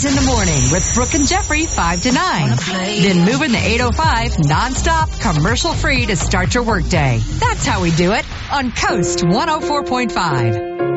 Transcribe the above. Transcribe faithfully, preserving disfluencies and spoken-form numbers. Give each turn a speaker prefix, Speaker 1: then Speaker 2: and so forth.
Speaker 1: Bigs in the morning with Brooke and Jeffrey, five to nine. Then moving the eight oh five nonstop, commercial free to start your workday. That's how we do it on Coast one oh four point five.